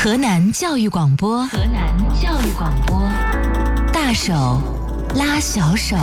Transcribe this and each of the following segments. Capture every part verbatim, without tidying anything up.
河南教育广播，河南教育广播，大手拉小手。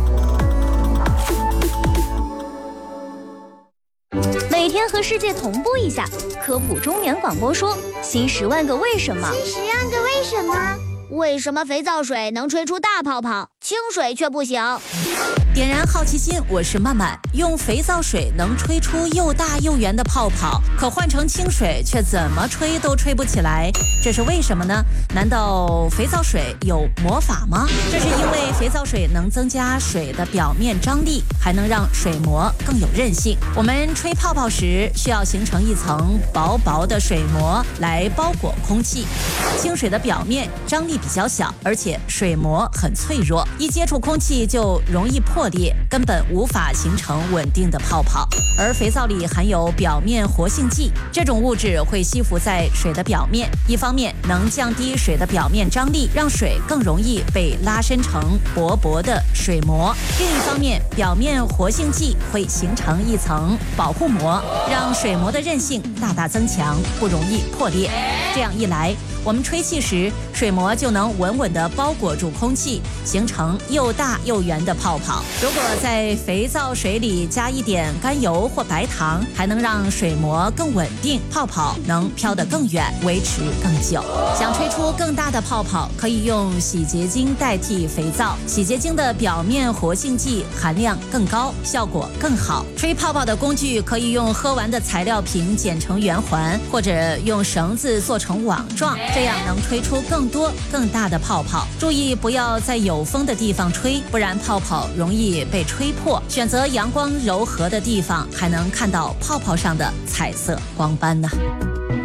每天和世界同步一下，科普中年广播说新十万个为什么。 新十万个为什么？为什么肥皂水能吹出大泡泡，清水却不行？ 点燃好奇心，我是曼曼。用肥皂水能吹出又大又圆的泡泡，可换成清水却怎么吹都吹不起来，这是为什么呢？难道肥皂水有魔法吗？这是因为肥皂水能增加水的表面张力，还能让水膜更有韧性。我们吹泡泡时需要形成一层薄薄的水膜来包裹空气。清水的表面张力比较小，而且水膜很脆弱，一接触空气就容易破裂，根本无法形成稳定的泡泡。而肥皂里含有表面活性剂，这种物质会吸附在水的表面，一方面能降低水的表面张力，让水更容易被拉伸成薄薄的水膜；另一方面，表面活性剂会形成一层保护膜，让水膜的韧性大大增强，不容易破裂。这样一来，我们吹气时，水膜就能稳稳地包裹住空气，形成又大又圆的泡泡。如果在肥皂水里加一点甘油或白糖，还能让水膜更稳定，泡泡能飘得更远，维持更久。想吹出更大的泡泡，可以用洗洁精代替肥皂。洗洁精的表面活性剂含量更高，效果更好。吹泡泡的工具可以用喝完的材料瓶剪成圆环，或者用绳子做成网状，这样能吹出更多更大的泡泡。注意不要在有风的地方吹，不然泡泡容易被吹破。选择阳光柔和的地方，还能看到泡泡上的彩色光斑呢。